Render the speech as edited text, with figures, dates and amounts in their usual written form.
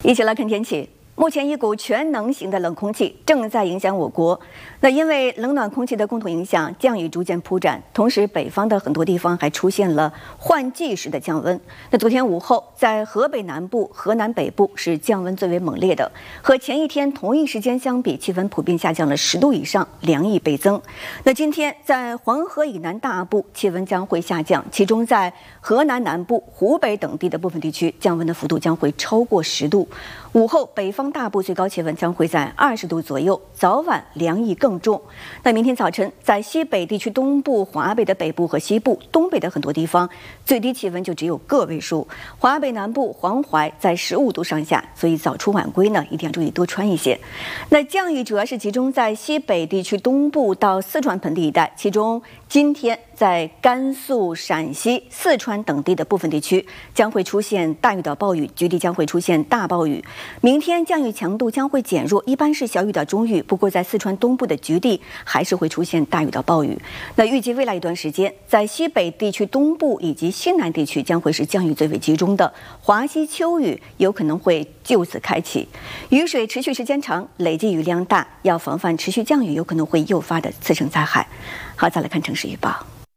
一起来看天气。目前一股全能型的冷空气正在影响我国。那因为冷暖空气的共同影响，降雨逐渐铺展，同时北方的很多地方还出现了换季时的降温。那昨天午后，在河北南部、河南北部是降温最为猛烈的，和前一天同一时间相比，气温普遍下降了10度以上，凉意倍增。那今天在黄河以南大部气温将会下降，其中在河南南部、湖北等地的部分地区降温的幅度将会超过10度。午后北方大部最高气温将会在20度左右，早晚凉意更重。那明天早晨，在西北地区东部、华北的北部和西部、东北的很多地方，最低气温就只有个位数。华北南部、黄淮在15度上下，所以早出晚归呢，一定要注意多穿一些。那降雨主要是集中在西北地区东部到四川盆地一带，其中今天在甘肃、陕西、四川等地的部分地区将会出现大雨到暴雨，局地将会出现大暴雨。明天降雨强度将会减弱，一般是小雨到中雨，不过在四川东部的局地还是会出现大雨到暴雨。那预计未来一段时间，在西北地区东部以及西南地区将会是降雨最为集中的，华西秋雨有可能会就此开启。雨水持续时间长，累计雨量大，要防范持续降雨有可能会诱发的次生灾害。好，再来看城市预报。